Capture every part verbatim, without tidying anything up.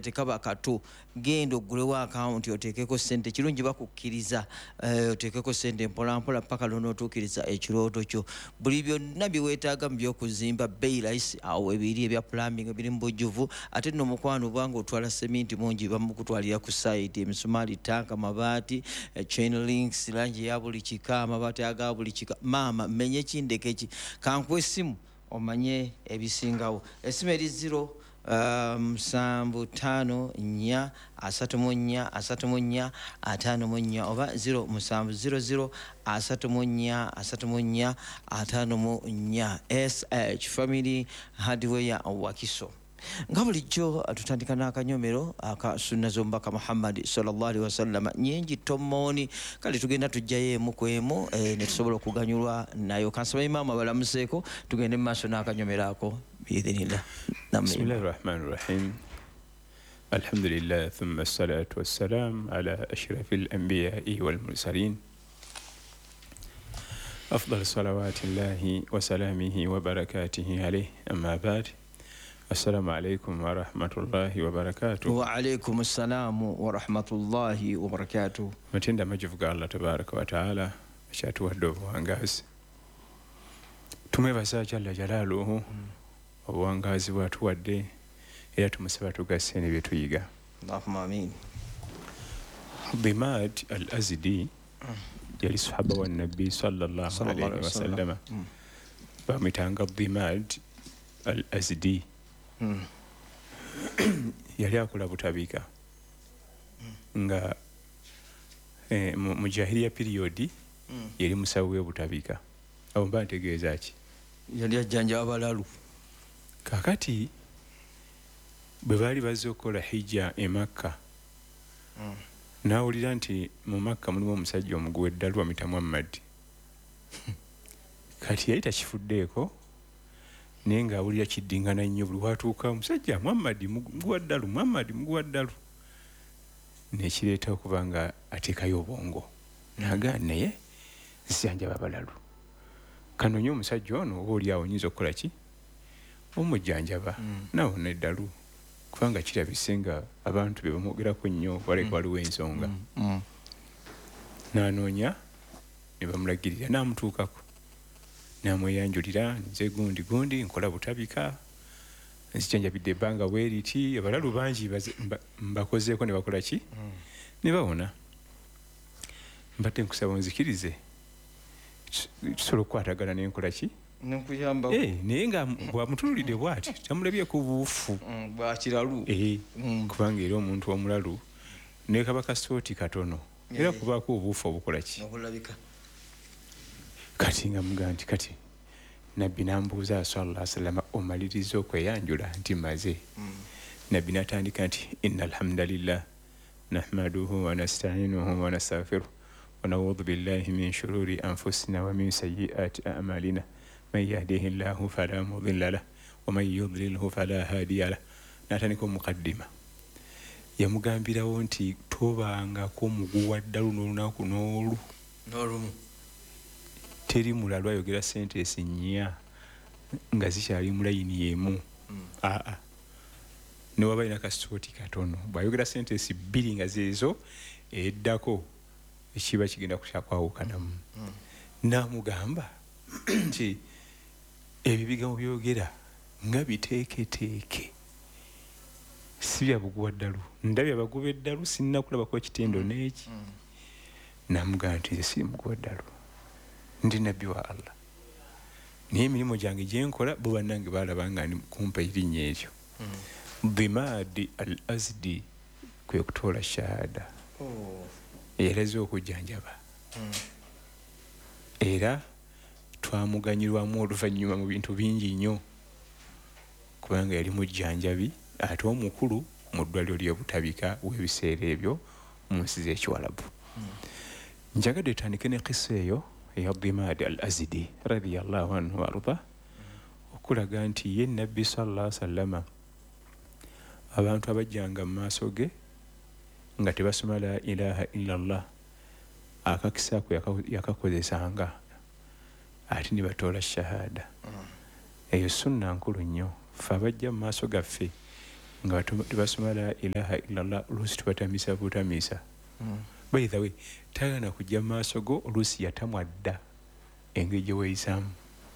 tekaba kato genda ogulewo account oteekeko ssente kirungi bakukkiriza uh, oteekeko ssente mpola mpola paka lw'onootuukiriza ekirooto kyo buli byonna bye weetaaga mu by'okuzimba bbeeyi layisi awo ebiri ebya plumbing ebiri mu bujjuvu ate nno omukwano obanga otwala seminti mungi bamukutwalira ku site emisumaali tanka mabaati chain links langi ya buli kika amabaati aga buli kika maama menye kindeke ki kankwe essimu omanye ebisingawo essimu eri zero musanvu ttaano nnya asatu mu nnya asatu mu nnya ataano mu nnya oba zero musanvu zero zero asatu mu nnya asatu mu nnya ataano mu nnya S H Family Hardware Wakiso. Nga bulijjo tutandika n'akanyomero aka sunna z'omubaka Muhammad sallallahu alaihi wasallam nyingi tomooni kale tugenda tujjayo emu ku emu e, ne tusobola okuganyulwa nayo kansaba imaama balamuseeko tugende mu maaso n'akanyomero ako biidhinillah. Bismillahir Rahmanir Rahim. Alhamdulillah thumma assalatu wassalam ala ashrafil anbiya'i wal mursalin afdal salawatillahi wa salamihi wa barakatihi alayhi amma ba'd. Assalamu alaikum wa rahmatullahi wa barakatuh. Wa alaikum assalamu wa rahmatullahi wa barakatuh. Matenda majivuga Allah tabaraka wa taala ashatuwadde obuwangazi. Tumwebaza jalla jalaaluhu obuwangazi bw'atuwadde era tumusaba tugasse ne bye tuyiga. Allahumma amin. Dimad al-Azdi yali sahaba wa nabbi sallallahu alayhi wa sallam. Bamwitanga Dimad al-Azdi. Mm. yali akola butabika mm. nga eh, mu jahiliya periodi mm. yali musawo we butabika abo mba ntegeeza ki yali ajjanja abalalu kakati bwe baali bazze okukola hijja e Makka mm. nawulira nti mu Makka mulimu omusajja omuguwe eddalu amuyita Muhammad kati yali takifuddeeko naye ng'awulira kiddingana nnyo buli watuuka omusajja Muhammad muguwa ddalu Muhammad muguwa ddalu nekireeta okuba nga ateekayo obwongo naga naye nsijanjaba abalalu kanoonye omusajja ono oba oli awo nyinza okukola ki omujjanjaba mm. nawona eddalu kubanga kirabise nga abantu be bamwogerako nnyo waleka waliwo ensonga mm. mm. nanoonya ne bamulagirira n'amutuukako namweyanjulira nze gundi gundi nkola butabika nzijanjabidde ebbanga bweriti abalalu bangi mbakozeeko ne bakola ki mm. ne bawona mbadde nkusaba onzikirize tusobola okukwatagana nenkola ki nkuyamba eh naye nga bwamutululidde bw'ati tamulabye ku buufu bwakiralu eh kubanga era omuntu omulalu ne kabaka sooti katono era kubaako obuufu obukola ki okulabika kati nga muga nti kati nabbi nambuuza sallallahu alaihi wasallam omaliriza okweyanjula nti maze mm. nabbi natandika nti innal hamdalillah nahmaduhu wa nasta'inuhu wa nastaghfiruh wa na'udhu billahi min shururi anfusina wa min sayyiati a'malina man yahdihillahu fala mudilla lahu wa man yudlilhu fala hadiya lahu. Natandika omukaddima yamugambirawo nti tobangako muguwa ddalu n'olunaku n'olu n'olumu teri mulalo ayogera sentence nnya nga zikyali mu layini yemu mm. aa ne waba ina kasitooti katono bw'ayogera sentence bbiri nga zeezo eddako ekiba kigenda kutakwawukanamu mm. n'amugamba nti ebyo bigambo byogera nga biteeketeeke si bya buguwa ddalu ndabye abaguba eddalu sinnakulabako ekitendo mm. n'eki mm. n'amugamba nti nze siri muguwa ddalu ndi nabbi wa Allah naye emirimu gyange gyenkola bo bannange balaba nga ndi kumpa erinnya eryo mm. Dimad al-Azdi kwe kutoola shahada oh. eyalaze okujjanjaba mm. era twamuganyirwamu oluvannyuma mu bintu bingi nnyo kubanga yali mujjanjabi ate omukulu mu ddwaliro ly'obutabika w'ebiseera ebyo mu nsi z'ekiwalabu mm. njagadde tandike ne kisa eyo ya Dimad al-Azdi radiyallahu anhu warda mm. okulaga nti ye nabbi sallallahu alaihi wasallam abantu abajjanga mu maaso ge nga tebasoma la ilaha illallah akakisaako yakakozesanga ati ne batoola shahada mm. eyo sunna nkulu nnyo fe abajja mu maaso gaffe nga tebasoma la ilaha illallah oluusi tubatamisa butamisa. By the way tayagala kujja mu maaso go oluusi yatamwa dda engeri gye weeyisaamu.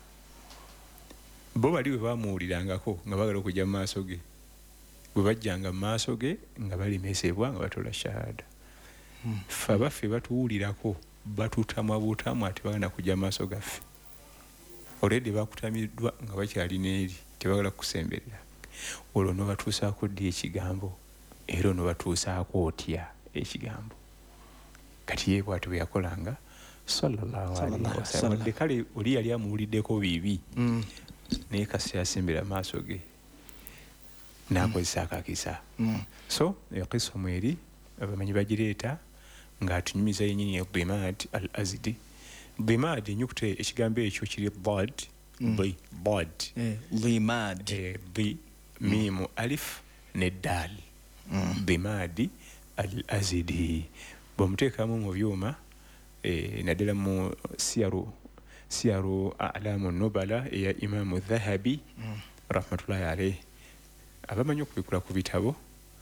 Bo bali bwe baamuwulirangako nga baagala okujja mu maaso ge bwe bajjanga mu maaso ge nga balimesebwa nga batola shahada. Ffe abaffe batuwulirako batutamwa butamwa ate bagenda kujja mu maaso gaffe. Already bakutamiddwa nga bakyalina eri tebagala kusemberera. Olwo no batuusaako ddi ekigambo era no batuusaako otya ekigambo. Kati ye bw'ati bwe yakolanga sallallahu alaihi wasallam. Kale oli yali amuwuliddeko bibi naye kasi yasembera maaso ge n'akozesa akakisa. So ekisa mweri abamanyi bagireeta ng'atunyumiza yennyini ya Dimad al-Azdi. Dimad ennyukuta ekigambo ekyo kiri bad b bad Dimad b mimu alif ne dal Dimad al-Azdi. Bw'omuteekamu mu byuma naddala mu siyaru siyaru a'lamu nubala eya Imamu Dhahabi rahmatullahi alayhi. Abamanyi okubikula ku bitabo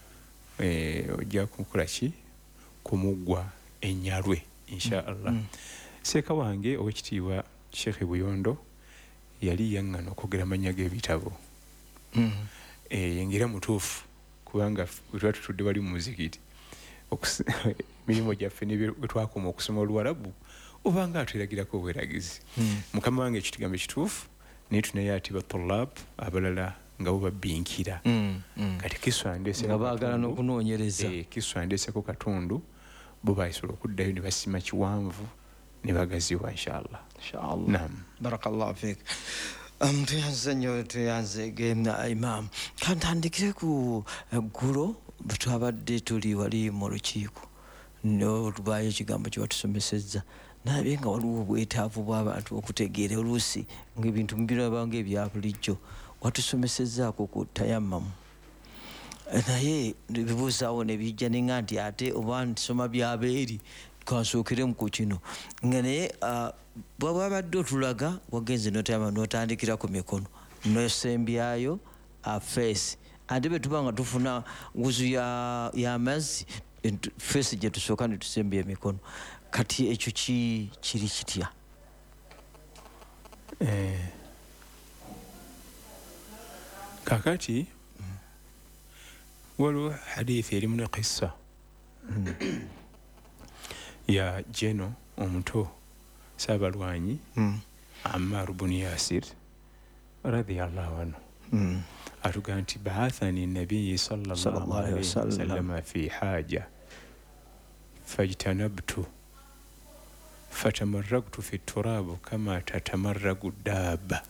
ojja kukola ki kumuggwa ennyalwe insha Allah. Seeka wange ow'ekitiibwa Sheikh Buyondo yali yaŋŋana okwogera amannya g'ebitabo yengira mutuufu kubanga bwe tuba tutudde wali mu muzikiti emirimu gyaffe bwe twakoma okusoma Oluwarabu oba nga atweragirako obweragizi. Mukama wange ekigambo ekituufu naye tunaye ati batulaab abalala nga bo babbinkira. Kati kiswandeese nga baagala n'okunoonyereza kiswandeeseko katundu bo bayisobola okuddayo ne basima kiwanvu ne bagaziwa inshallah. Inshallah. Naam. Barakallahu fiik. Um, tuyanze nnyo tuyanze genda Imam. Kantandikire ku ggulo bwe twabadde tuli wali mu lukiiko no tubayo ekigambo kye batusomesezza nabye nga waliwo obwetaavu bw'abantu okutegeera oluusi ng'ebintu mbiraba ng'ebya bulijjo watusomesezzaako ku tayammamu naye bibuuzaawo ne bijja ne nga nti ate oba nsoma byabeeri kansookiremu ku kino nga naye bwaba abadde otulaga wagenze notayamma n'otandikira ku mikono nosembyayo feesi ate bwe tuba nga tufuna wuzu y'amazzi feesi gye tusooka ne tusembya emikono. Kati ekyo ki kiri kitya? Kakati waliwo hadithi erimu ne kissa ya Jeno omuto Saabalwanyi Ammar ibn Yasir radiyallahu anhu atuga nti ba'athani nabiyyi sallallahu alayhi wasallam fi haja fajtanabtu fatamarragtu fi turabu kama tatamarragu dabba.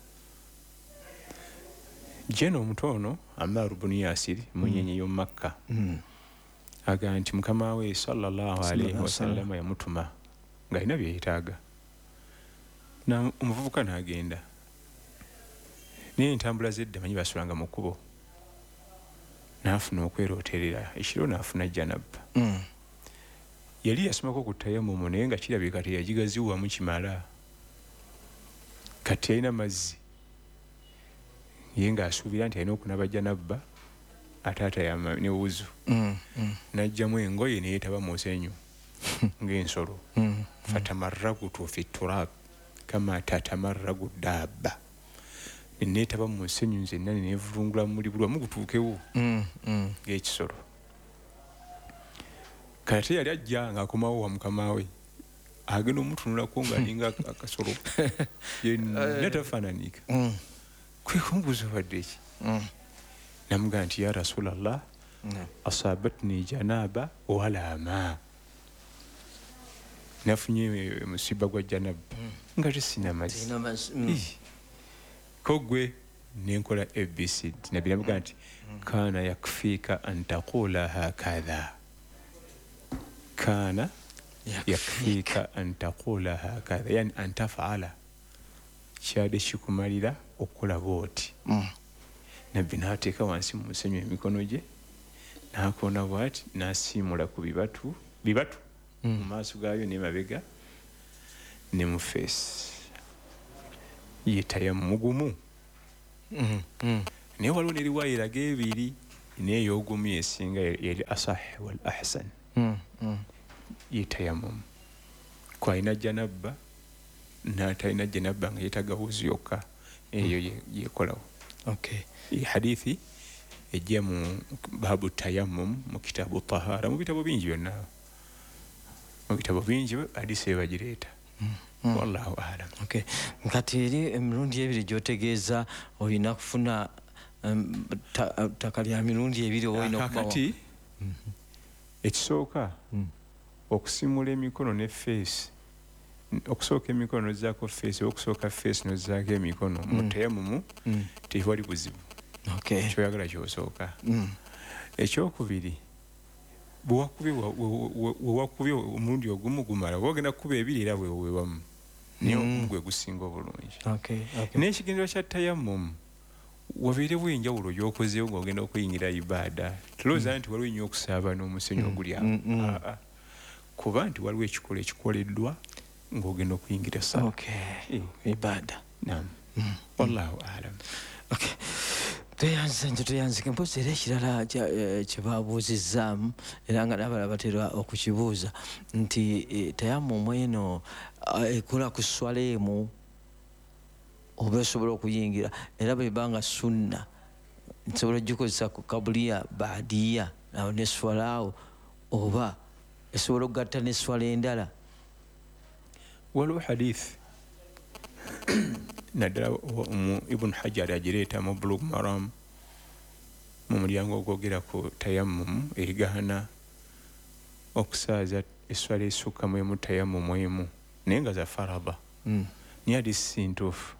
Jeno omuto ono Ammar ibn Yasir munyenye y'omu Makka aga nti mukama we sallallahu alayhi wasallam yamutuma ng'alina bye yeetaaga na omuvubuka n'agenda naye entambula z'edda manyi basulanga mu kkubo n'afuna okwerooterera ekiro n'afuna janaba. Yali yasomako ku tayammumu naye nga kirabika teyagigaziwamu kimala kati yalina mazzi ye ng'asuubira nti alina okunaba janaba ate atayama ne wuzu n'ajjamu engoye ne yeetaba mu nsenyu ng'ensolo fatamarragutu fi turab kama tatamarragu dabba neetaba mu nsenyu nzenna neevulungula muli buli wamu gutuukewo ng'ekisolo. Kati yali ajja ng'akomawo wa mukama we agenda omutunulako ng'alinga akasolo yenna tafaananika kwe kumbuuza obadde ki namugamba nti ya rasulallah asabatni janaba wala ma nafunye musiba gwa janaba nga tesina mazzi ko gwe nenkola A B C D nabbi namugamba nti kana yakfika an taqula hakadha kana yakfika an taqula hakadha yani an tafala kyade kikumalira okukola bwoti. Nabbi n'ateeka wansi mu musenyu emikono gye n'akoona bw'ati n'asiimula ku bibatu bibatu mu maaso gaayo n'emabega ne mu feesi ye tayammumu. Naye waliwo n'eriwaayo eraga ebiri naye ey'ogumu yesinga yali asah wal ahsan ye tayammum kwalina janabba n'atalina janabba nga yeetaga wuzu yokka eyo yekolawo. Okay. hadithi ejja mu babu tayammum mu kitabu tahara mu bitabo bingi byonna mu bitabo bingi hadisi ebagireeta. wallahu alam. Okay. Kati eri emirundi ebiri gyotegeeza olina kufuna um, ttaka ta lya mirundi ebiri olina okubawa. Kakati ekisooka okusimula emikono ne face okusooka emikono nozaako face okusooka face nozaako emikono mu tayammumu tewali buzibu. Okay. kyoyagala kyosooka. Ekyokubiri bwewakubye wewakubye omulundi ogumu gumala wogenda kukuba ebiri era wewewamu naye ogumu gwe gusinga obulungi. Okay. Okay. N'ekigendero kya tayammumu wabeerewo enjawulo gy'okozeewo ng'ogenda okuyingira ibaada tulowooza nti waliwo nnyo okusaaba n'omusenyu oguli awo kuba nti waliwo ekikola ekikoleddwa ng'ogenda okuyingira sala. Okay. Ibaada. Naam. Wallahu alam. Okay. Tuyanze nje tuyanzike mpozi era ekirala kye babuuzizzaamu era nga n'abalala batera okukibuuza nti tayammumu eno ekola ku swala emu oba esobola okuyingira era bwebanga sunna nsobola gikozesa ku kabuliya baadiya awo ne swala awo oba esobola okugatta ne swala endala. Waliwo hadith naddala Ibn Hajar agireeta mu Bulugh Maram mu mulyango ogwogera ku tayammumu egaana okusaaza eswala esukka mu emu tayammumu emu naye nga za faraba. Naye hadisi si ntuufu.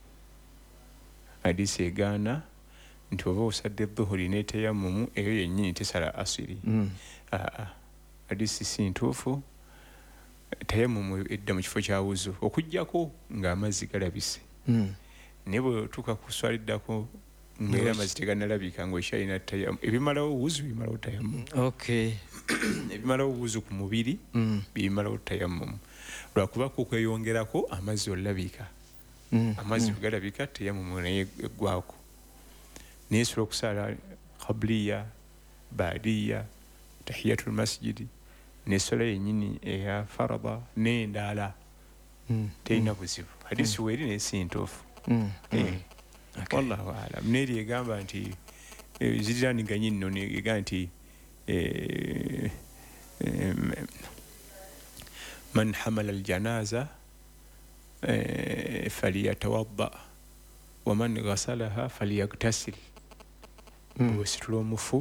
Hadisi egaana nti oba osadde dhuhuri ne tayammumu eyo yennyini tesala asiri. Hadisi si ntuufu. Tayammumu edda mu kifo kya wuzu okuggyako ng'amazzi galabise. Naye bwetuuka ku swala eddako ng'era amazzi teganalabika ng'okyalina tayammumu ebimalawo wuzu bimalawo tayammumu. Okay. Ebimalawo wuzu ku mubiri bimalawo tayammumu lwakuba kukweyongerako amazzi olabika. Amazzi bwe galabika tayammumu naye eggwako. Naye esobola okusaala qabliya baadiya tahiyatul masjidi n'essola yennyini eya farada n'endala terina buzibu. Hadisi weeri naye si ntuufu. Wallahu alam. N'eri egamba nti ziriraniganye nno egamba nti man hamala aljanaza faliyatawadda wa man ghasalaha faliyagtasil. Bwesitula omufu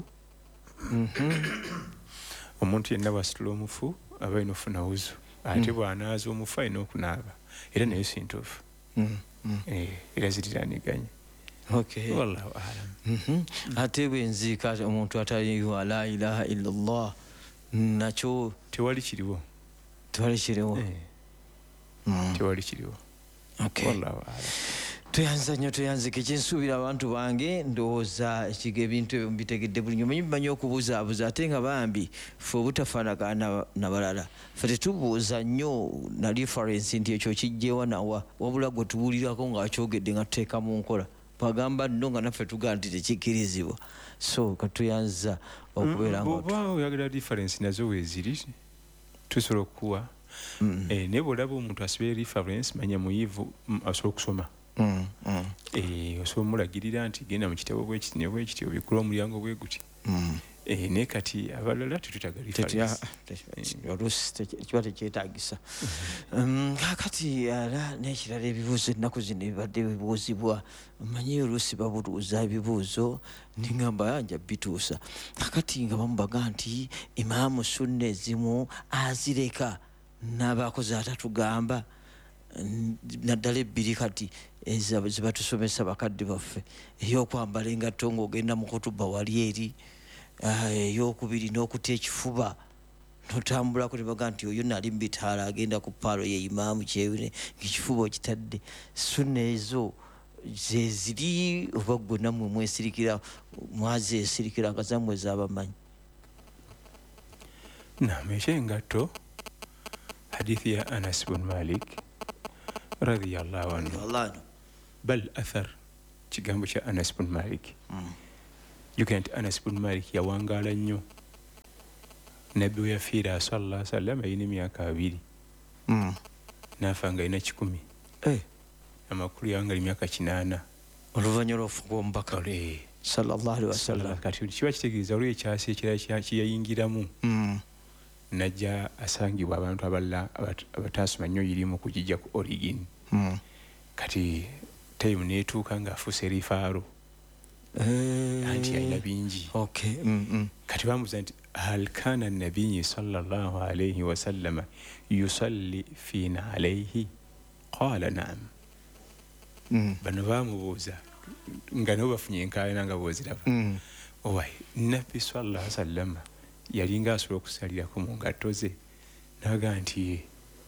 omuntu yenna bwasitula omufu aba alina okufuna wuzu ate bw'anaaza omufu alina okunaaba era naye si ntuufu era ziriraniganye. Okay. Wallahu alam. Ate bwenziika omuntu ataliwa la ilaha illallah nakyo tewali kiriwo. tewali kiriwo. Tewali kiriwo. Okay. Wallahu alam. Tuyanza nnyo tuyanzike kyensuubira abantu bange ndowooza ekiga ebintu ebyo mubitegedde buli nyomanyi bimanyi okubuzaabuza ate nga bambi ffe obutafaanagana na balala ffe tetubuuza nnyo na reference nti ekyo kijjeewa nawa wabula gwe tuwulirako ng'akyogedde nga tuteeka mu nkola bagamba nno nga naffe tugaa nti tekikkirizibwa so katuyanza okubeera nga bw'oba oyagala reference nazo weeziri tusobola okukuwa naye bw'olaba omuntu asibire reference manya muyivu asobola okusoma. Mm, mm. Eh, osobola omulagirira nti genda mu kitabo bwekiti ne bwekiti obikkula omulyango bwe guti. Eh, naye kati abalala tetutaga reference. Oluusi kiba tekyetaagisa. Kakati era n'ekirala ebibuuzo ennaku zino ebibadde bibuuzibwa manyi oluusi babuuza ebibuuzo ningamba nja bituusa kakati nga bamubaga nti imaamu sunna ezimu azireka n'abakozi atatugamba naddala ebbiri kati zibatusomesa bakadde baffe ey'okwambala engatto ng'ogenda mu kutuba wali eri ey'okubiri n'okutya ekifuba notambulako ne baga nti oyo nali mu bitaala agenda ku paalo ye imaamu kyewune ng'ekifuba okitadde sunna ezo ze ziri oba gwe nammwe mwesirikira mwazeesirikira nga zammwe z'abamanyi. Naam, ekyengatto hadithi ya Anas bin Malik radiyallahu anhu bal athar kigambo kya Anas bin Malik jukira nti Anas ibn Malik yawangaala nnyo nabbi we yafiira sallallahu alaihi wasallam ayina emyaka abiri mm. n'afa nga alina kikumi eh. amakulu yawangali emyaka kinaana oluvannyuma lw'ofuga omubaka sallallahu alaihi wasallam. Kati kiba kitegeeza olwo ekyasi ekirala kyeyayingiramu mm. najja asangibwa abantu abalala abataasoma nnyo irimu kugijja ku origin mm. kati time neetuuka ng'afuuse rifaaro eh. anti alina bingi okay. mm -mm. kati bamubuuza nti hal kana nabiyi sallallahu alaihi wasallama yusalli fiina alaihi qala naam. mm. bano bamubuuza nga nabo bafunye enkaayana nga bwoziraba mm. owai nabbi sallallahu alaihi wasallama yalinga asobola okusalirako mu ngatto ze naga nti ye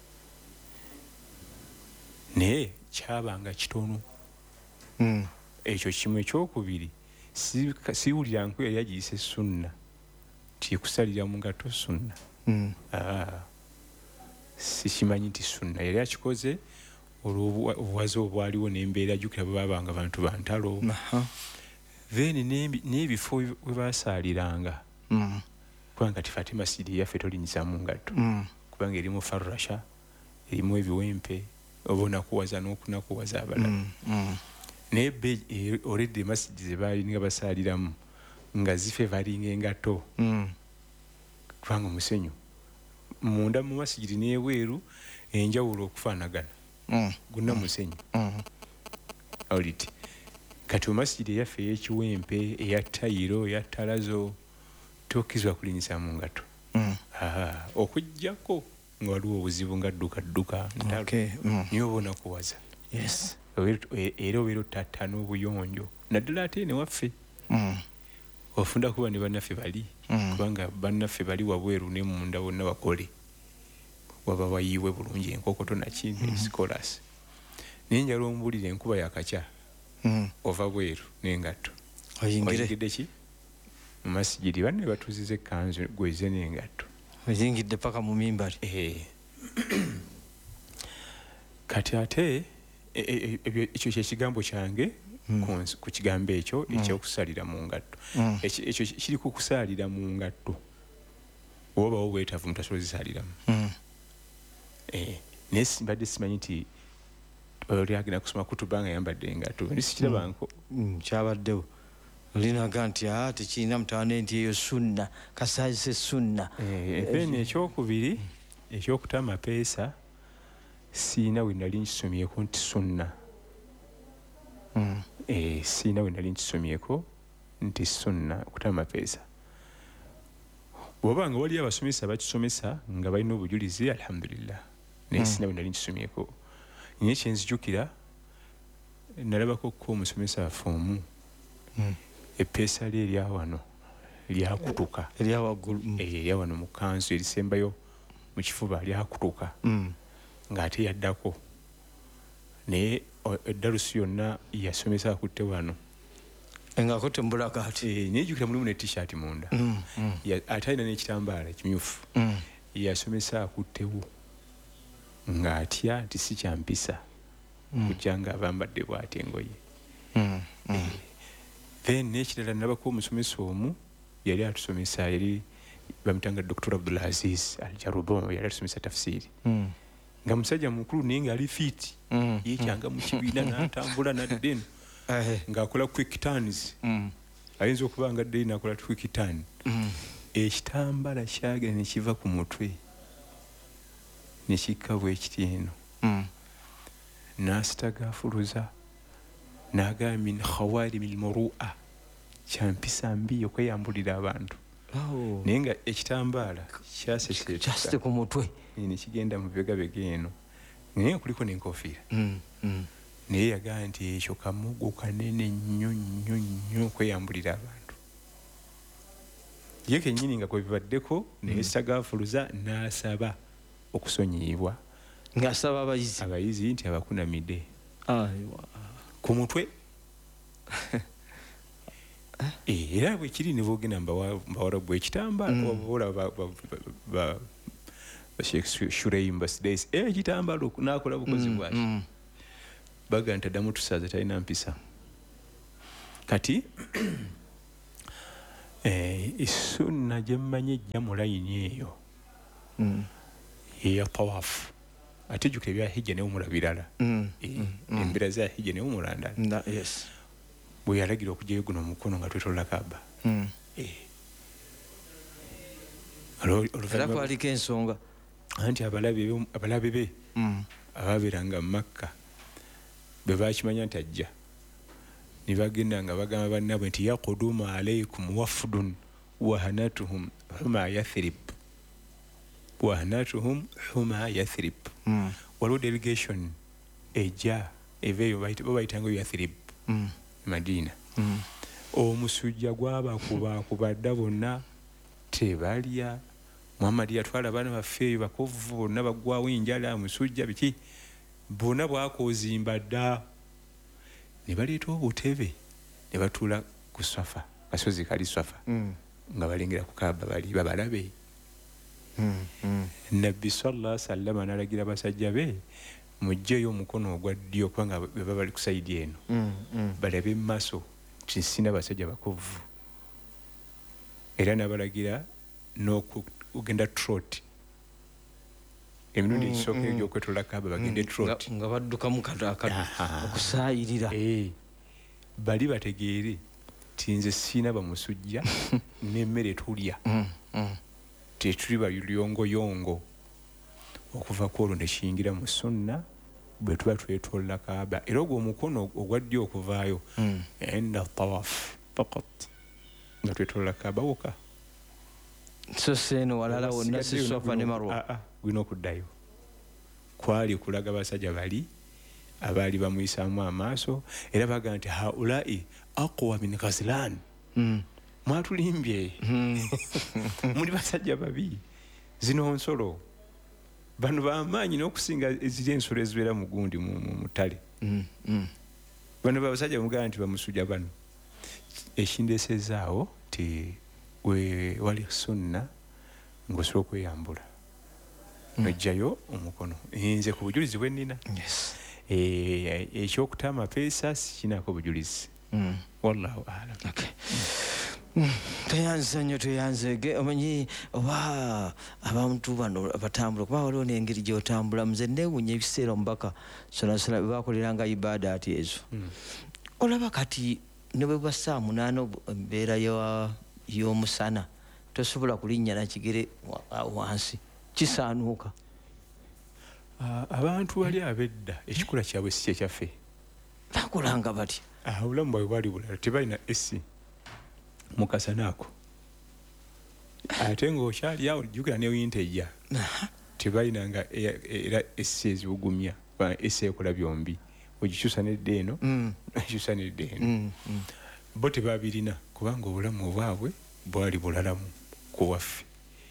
naye kyabanga kitono. mm. ekyo kimu. ekyokubiri siwulira nku yali agiyise sunna tikusalira mu ngatto sunna. mm. ah, sikimanyi nti sunna yali akikoze olw'obuwaze obwaliwo n'embeera jjukira bwe babanga bantu bantalo then n'ebifo we basaaliranga mm. kubanga ti Fatima Sidi yaffe tolinyiza mu ngatto mm. kubanga erimu farrasha erimu ebiwempe oba onakuwaza n'okunakuwaza abalala. mm. mm. naye be already masjidi ze baalinga basaaliramu nga zife balinga engatto mm. kubanga omusenyu munda mu masjidi n'ebweru enjawulo okufaanagana mm. gonna musenyu mm. oliti kati omasjidi eyaffe ey'ekiwempe eya tayiro eya talazo tokkizibwa kulinyisa mu ngatto mm. okujjako nga waliwo obuzibu nga dduka dduka ntalo okay. mm. niyo oba onakuwaza yes. era obeera ottatta n'obuyonjo naddala ate ne waffe mm. ofunda kuba ne bannaffe bali mm. kubanga bannaffe bali wabweru ne munda bonna bakole waba wayiibwe bulungi enkokoto nakindi mm. sikolas naye njala omubuulira enkuba yakakya mm. ova bweru n'engatto oyingidde ki mu masijidi banne batuuziza ekkanzu gweze n'engatto oyingidde paka mu mimbali. kati ate ekyo kyekigambo kyange mm. ku kigambo ekyo mm. ekyokusalira mu ngatto mm. ekyo kiri ku kusalira mu ngatto obawo obwetaavu mutasobola zisaliramu mm. eh, naye simbadde simanyi nti oli agenda kusoma kutuba nga yambadde engatto nisikirabanko mm. kyabaddewo olinaga nti a tekirina mutawane nti eyo sunna kasaazise sunna. then ekyokubiri ekyokuta amapeesa siina we nali nkisomyeko nti sunna. mm. eh, siina we nali nkisomyeko nti sunna okuta amapeesa. bw'oba nga wali abasomesa bakisomesa nga balina obujulizi alhamdulillah naye siina we nali nkisomyeko. naye kyenzijukira nalabako ko omusomesa waffe omu mm. epeesa lye erya wano lyakutuka eryawaggulu mm. erya wano mu kanzu erisembayo mu kifuba lyakutuka mm. ng'ate yaddako naye eddalusi yonna yasomesa akutte wano engako tembulaga ati naye jjukira mulimu ne t-shirt munda mm. mm. ate alina n'ekitambaala kimyufu mm. yasomesa akuttewo ng'atya nti si kyampisa mm. kujja nga abambadde bw'ati engoye mm. mm. then n'ekirala nalabako omusomesa omu yali atusomesa yali bamutanga Doctor Abdul Aziz Al-Jarubon yali atusomesa tafsiri mm. nga musajja mukulu naye ng'ali fiiti mm. yeekyanga mu kibiina n'atambula naddeno ng'akola quick turns mm. ayinza okuba nga ddeni n'akola quick turn mm. ekitambala kyagala ne kiva ku mutwe ne kikka bwekiti eno mm. n'asitagaafuluza n'agamba min khawarimi lmurua kyampisa mbi okweyambulira abantu oh. naye nga ekitambaala kyaseseetuka ku mutwe ne kigenda mu bibegabega eno naye kuliko n'enkofiira mm. mm. naye yagamba nti ekyo kamugo kanene nnyo nnyo nnyo okweyambulira abantu ye kennyini nga kwe bibaddeko naye sitagaafuluza n'asaba okusonyiyibwa ng'asaba abayizi abayizi nti abakunamidde aiwa ku mutwe era bwe kiri ne boogenda mbawarabu ekitambaala wabaola Sheikh Shureim Basdays ekitambaala n'akola bukozi bwaki baga nti addamu tusaaza talina mpisa kati eh sunna jemanye ejja mu layini eyo mm. eya tawaf ate jukira bya hijja ne umura birala mm. eh mm. embira za hijja ne umura ndala yes bwe yalagira okujeyo guno mukono nga twetola Kaaba mm. eh alo era kwaliko ensonga anti abalabe abalabe be mm. ababeranga Makka be bakimanya nti ajja ne bagenda nga bagamba bannabwe nti yaquduma alaykum wafdun wahanatuhum huma yathrib wahanatuhum huma yathrib mm. waliwo delegation ejja eveyo bayitanga yathrib mm. Madina mm. omusujja gwabakubakubadda bonna tebalya Muhammad yatwala abaana baffe bakovu bonna bagwawo enjala musujja biki bonna bwakozimba dda ne baleeta obutebe ne batuula ku Safa kasozi kali Safa mm. nga balengera ku Kaaba bali babalabe mm. mm. Nabbi sallallahu alaihi wasallam analagira basajja be mujjeyo omukono ogwa ddyo kubanga baba bali ku saidi eno mm. mm. balabe maaso tisina basajja bakovu era nabalagira n'okugenda trot emirundi Mm, ekisooka mm. egy'okwetola Kaaba bagende trot nga baddukamu kata okusaayirira bali bategeere ti nze siina bamusujja n'emmere tulya mm. mm. tetuli bayongoyongo okuva ku olwo ne kiyingira mu sunna bwe tuba twetola Kaaba era ogwo omukono ogwa ddyo okuvaayo mm. enda tawaf fakat nga twetola Kaaba woka so seeno walala wonna si Safa ne Marwa gulina okuddayo kwali kulaga basajja bali abaali bamuyisaamu amaaso era baga nti haulai aqwa min Ghazlan mm. mwatulimbye mm. muli basajja babi zino nsolo bano bamaanyi n'okusinga eziri ensolo ezibeera mu gundi mu mutale mm. mm. bano basajja bamugaa nti bamusujja bano ekindeesezaawo ti we wali sunna ng'osobola okweyambula nojjayo omukono nze ku bujulizi bwe nnina yes ekyokuta amapeesa sikinaako bujulizi mm. wallahu alam okay. mm. teyanza nnyo teyanzege omanyi oba abantu bano batambula kuba waliwo n'engeri gy'otambula nze neewunya ebiseera omubaka sonasona bwe bakoleranga ibaada ati ezo mm. olaba kati ne bwe bwa saa munaana embeera y'omusana tosobola kulinnya na kigere wansi kisaanuuka uh, abantu bali abedda ekikula kyabwe si kyekyaffe bakolanga batya obulamu bwabwe bwali bulala tebalina esi mukasanaako ate ng'okyali awo jjukira ne winta ejja tebalinanga era esi ezibugumya esi ekola byombi ogikyusa nedda eno ogikyusa nedda eno bo tebabirina kubanga obulamu bwabwe bwali bulalamu ku waffe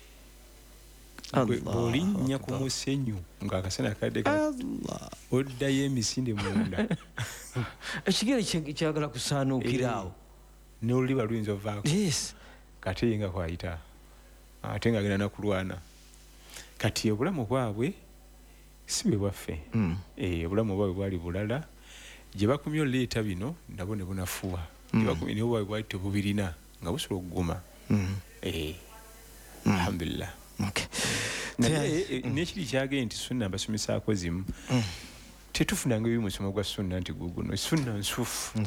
bw'olinnya ku musenyu ng'akasana kadde oddayo emisinde munda ekigere kyagala kusaanuukira awo n'oluliba luyinza ovaako kati ye nga kwayita ate nga agenda nakulwana kati obulamu bwabwe si bwe bwaffe obulamu bwabwe bwali bulala gye bakumya oleeta bino nabo ne bunafuwa nibo bwabwe bwali tebubirina nga busobola okuguma alhamdulillah naye nekiri kyagee nti sunna mbasomesako zimu tetufunanga ebi musomo gwa sunna nti guguno sunna nsufu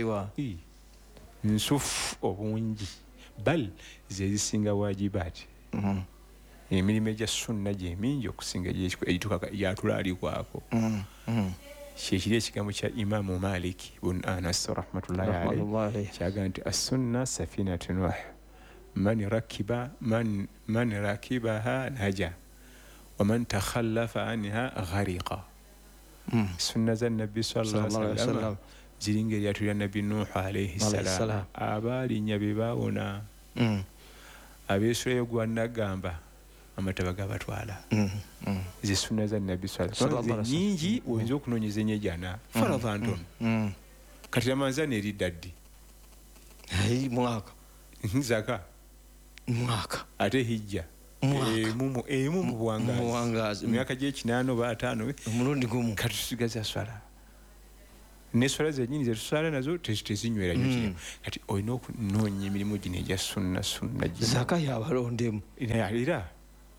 nsufu obungi bal zezisinga wajibaati emirimu egya sunna gyemingi okusinga yatulalikwako kyekiri ekigambo kya imamu Malik bun Anas rahmatullahi alayhi kyaga nti assunna safinatu nuh man rakiba man man rakibaha naja waman takhallafa anha ghariqa sunna za nabbi sallallahu alaihi wasallam ziringa eryatulya nabbi Nuh alayhi salam abaalinya be baawona abeesulayo gwanagamba amataba gabatwala ze sunna za nabbi sallallahu alaihi wasallam nyingi oyinza okunoonyeza enyejana faradha ntono kati amanzani eridda ddi mwaka zaka mwaka ate hijja emu emu mu buwangazi myaka gy'ekinaano oba ataano omulundi gumu kati tusigaza swala neswala zennyini zetusala nazo tezinywera nnyo kirimu kati olina okunoonya emirimu gino egya sunna sunna zaka yabalondemu era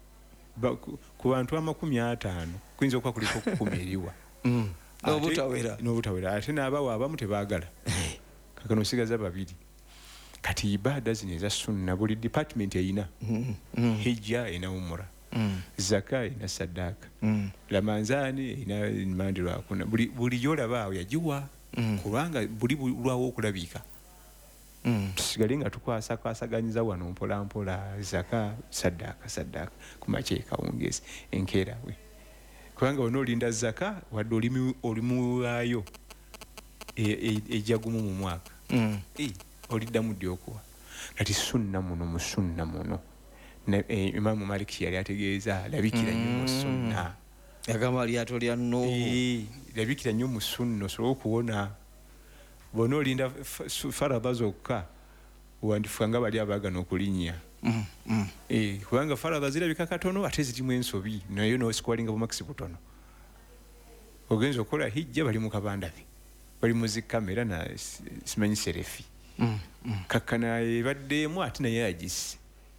ku bantu amakumi ataano kuyinza okuba kuliko kumi eriwa n'obutawera n'obutawera ate n'abawa abamu tebaagala kakano osigaza babiri kati ibaada zino eza sunna buli department eyina hijja eyina umura zaka ina sadaka lamanzani ina mandi lwakuna buli buli yolaba awo yajiwa kubanga buli lwawo okulabika tusigale nga tukwasa kwasaganyiza wano mpola mpola zaka sadaka sadaka kumacheeka wongezi enkeera we kubanga onolinda zaka wadde olimu olimuwayo ejagumu mu mwaka eh oliddamu ddi okuwa kati sunna muno mu sunna muno Imam Malik yali ategeeza labikira nnyo mu sunna yagamba lyato lya Nuhu labikira nnyo mu sunna osobola okuwona bona olinda faradha zokka wandifuka nga bali abaagana okulinnya kubanga faradha zirabika katono ate zirimu ensobi naye nosikwalinga bumakisi butono ogenza okukola hijja bali mu kabandabe bali mu zikamera na simanyi serefi kakkana ebaddeemu ate naye agisse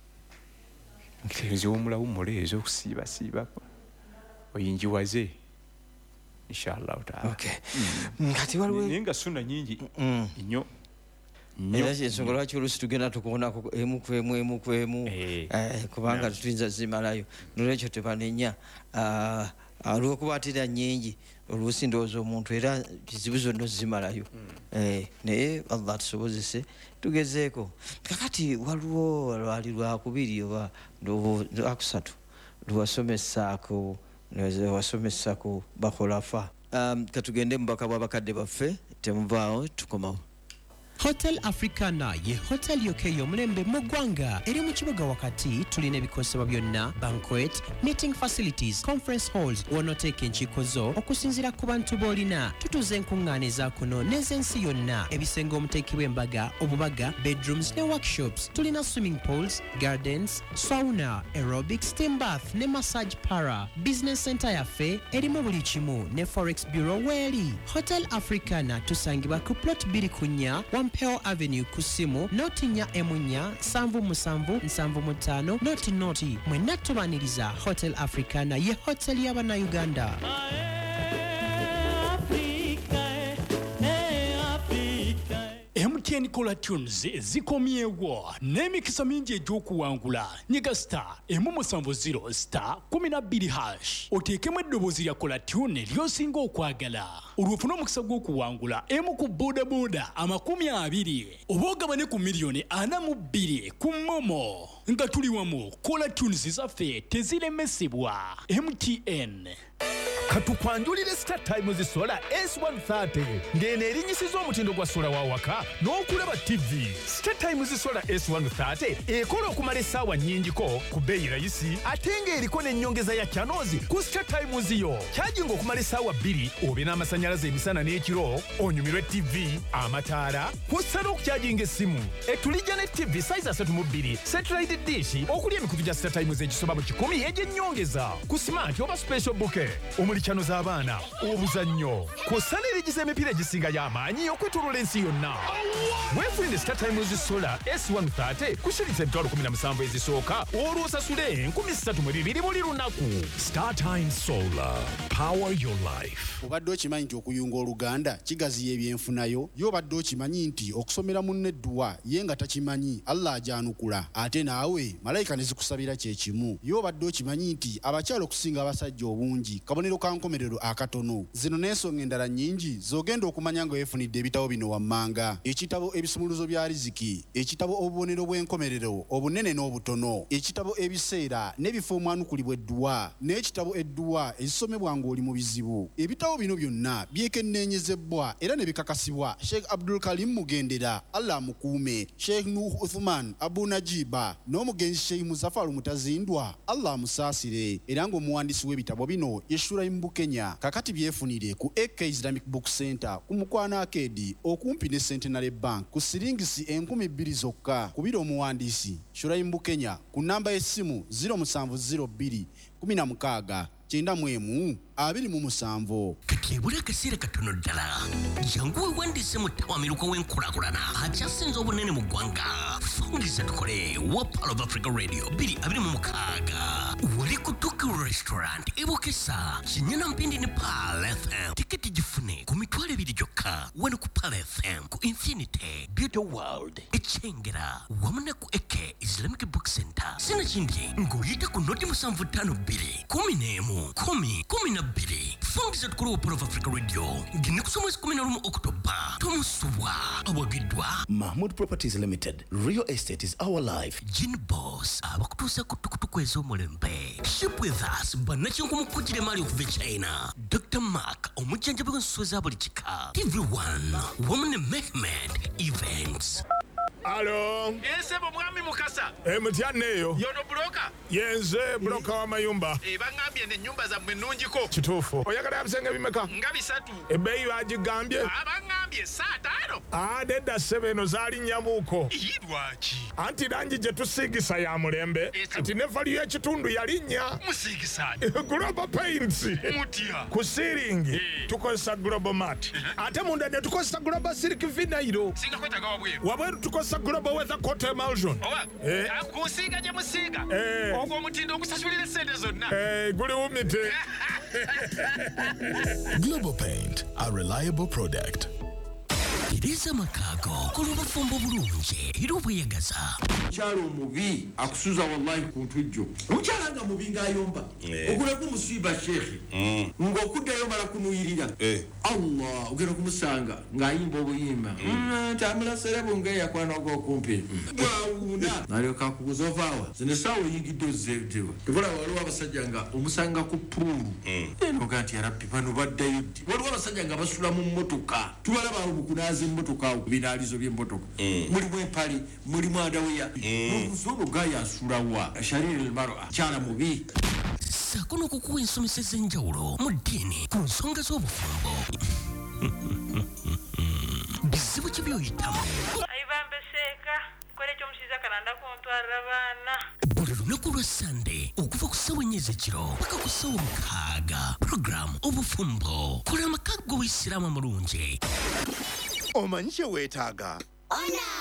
nkirenzi w'omulawo muleezo okusiiba siiba oyinjiwaze inshallah taala okay ngati waliwo ninga sunna nyingi nnyo era kyensonga lwaki oluusi tugenda tukuwonako emu kwemu emu kwemu kubanga tutuyinza zimalayo nolwekyo tebanenya olwokuba atera nnyingi oluusi ndowooza omuntu era kizibu zonna zimalayo naye allah tusobozese tugezeeko kakati waliwo lwali lwakubiri oba lwakusatu lwasomesako wasomesako bakhulafa katugende mubaka bw'abakadde baffe temuvaawo tukomawo Hotel Africana ye hotel yokeyo mulembe mu ggwanga eri mu kibuga wakati tulina ebikosebwa byonna banquet meeting facilities conference halls wonoteeka enkiiko zo okusinziira ku bantu b'olina tutuuza enkuŋŋaana eza kuno n'ez'ensi yonna ebisenge omuteekebwa embaga obubaga bedrooms ne workshops tulina swimming pools gardens sauna aerobic steam bath ne massage para business center yaffe erimu buli kimu ne forex bureau weeri Hotel Africana tusangibwa ku plot bbiri ku nnya Peo Avenue kusimu noti nya emunya sanvu musanvu nsanvu mutano noti noti mwenna tubaniriza Hotel Africana ye hotel y'abana Uganda. M T N Kola Tunes zikomyewo n'emikisa mingi egy'okuwangula nyiga star emu musanvu zero star kumi na bbiri hash oteekemu eddoboozi lya Kola Tune ly'osinga okwagala olwofuna omukisa gw'okuwangula emu ku boda boda amakumi abiri oba ogabane ku miliyoni ana mu bbiri ku momo nga tuli wamu Kola Tunes zaffe teziremesebwa M T N. Katukwanjulire Star Times Solar S one thirty ngene erinyisiza omutindo gwa sola wa waka n'okulaba T V. Star Times Solar S one thirty ekola okumala essaawa nnyingiko ku bbeeyi rayisi ate ng'eriko n'ennyongeza ya channels ku Star Times yo. Charging okumala essaawa bbiri obe n'amasannyalaze emisana n'ekiro onyumirwe T V amataala kw'ossa n'okucharginga essimu etulijja ne T V size asatu mu bbiri satellite dish okuli emikutu gya Star Times egisoba mu kikumi egy'ennyongeza ku smart oba special bouquet omuli chano z'abaana obuzannyo kw'ossa n'erigiza emipiira egisinga y'amaanyi okwetooloola ensi yonna. Weefunire Star Times Solar S one thirty kusiritsa emitwalo kumi na musanvu ezisooka olwo osasule enkumi ssatu mu bibiri buli lunaku. Star Times Solar, power your life. Obadde okimanyi nti okuyunga Oluganda kigaziya ebyenfunayo? Yo obadde okimanyi nti okusomera munne edduwa ye nga takimanyi Allah ajanukula ate naawe malayika ne zikusabira kye kimu? Yo obadde okimanyi nti abakyala okusinga abasajja obungi kabonero ka nkomerero akatono? Zino n'ensonga endala nnyingi z'ogenda okumanya nga weefunidde ebitabo bino wammanga: ekitabo ebisumuluzo bya riziki, ekitabo obubonero bw'enkomerero obunene n'obutono, ekitabo ebiseera n'ebifo omwanukulibwa edduwa, n'ekitabo edduwa ezisomebwa ng'oli mu bizibu. Ebitabo bino byonna byekenneenyezebbwa era ne bikakasibwa Sheikh Abdul Karim Mugendera, Allah amukuume, Sheikh Nuh Uthman Abu Najiba n'omugenzi Sheikh Muzaffar Mutazindwa, Allah amusaasire, era ng'omuwandiisi w'ebitabo bino ye Shuraim Bukenya. Kakati byefunire ku A K Islamic Book Center ku Mukwana Arcade okumpi ne Centenary Bank ku siringisi enkumi bbiri zokka. Kubira omuwandiisi Shuraim Bukenya ku namba y'essimu zero seven zero two one six kyenda mu emu abiri mu musanvu. Kati ebula akaseera katono ddala jangu wewandiise mu ttawamiruka w'enkulaakulana akyasinze obunene mu ggwanga. Fungiza tukole wa Pearl of Africa Radio bbiri abiri mu mukaaga wali ku Tuku Restaurant e Bokesa Kinyana Mpindi ne Pearl F M. Tiketi gifune ku mitwalo ebiri gyokka wano ku Pearl F M ku Infinity Beauty World ekyengera wamu ne ku Eke Islamic Book Center. Sina kindi ng'oyita ku noti musanvu ttaano bbiri kumi n'emu kumi kumi na bbiri. Fungiza tukole wa Pearl of Africa Radio ngine kusoma mwezi kumi na lumu Oktoba. Tomusubwa awagiddwa Mahmood Properties Limited. Real estate is our life. Gin Boss abakutuusa ku tukutuku ez'omulembe. Ship with us bannakinku mukujjire mali okuva e China. Doctor Mark omujjanjabi w'ensuso za buli kika. T V one wamu ne Mehmed Events. Alo. Ensebo mwami Mukasa. E mutyane eyo. Yono broka. Yenze broka wa mayumba. E bangambye ne nyumba za mwenungiko. Kituufu. Oyagala yabisenga bimeka? Nga bisatu. Ebbeeyi bagigambye? Abangambye saa taano. Ah, nedda ssebo zaali nnyamuuko. Lwaki? Anti langi gye tusiigisa ya mulembe. Anti ne valiyo y'ekitundu yalinnya. Musiigisaani. Global Paints. Mutya. Ku siiringi tukozesa Global Mat. Ate munda ne tukozesa Global Silk Vinyl. Singa kwetaga wabweru. Wabweru tukozesa Global Weather Coat Emulsion. Owa. Eh. Kusiiga gye musiiga. Eh. Ogwo omutindo okusasulira sente zonna. Eh, guli wumite. Global Paint, a reliable product. Iriza makago kulubufumbo bulungi era obweyagaza. Mukyalo omubi akusuza wallahi ku ntujjo. Mukyala nga mubi ng'ayomba okuleka omusiiba sheekhe ng'okuddayo mala kunuyirira Allah ogenda kumusanga ng'ayimba obuyimba ntambula serebo ng'eyakwana ogw'okumpi bwawuuna n'alyoka akubuza ovaawa zino essaawa oyingidde ozzeetewa tubula waliwo abasajja nga omusanga ku puulu enoga nti yarabbi bano baddayo ddi waliwo abasajja nga basula mu mmotoka tubalaba awo bukunaaza emmotoka awo binaalizo by'emmotoka mulimu empale mulimu andaweya n'omusobo gayo asulawa shariri elmaro kyala mubi ssaako n'okukuwa ensomesa ez'enjawulo mu ddiini ku nsonga z'obufumbo bizibu ki by'oyitamu ayibambeseeka kole ekyomusiiza kalanda kuntwalira baana buli lunaku lwa sande okuva ku ssaawa ennya ez'ekiro paka ku ssaawa mukaaga puroguramu obufumbo kola amaka g'obuyisiraamu amulungi Omanyi kye weetaaga?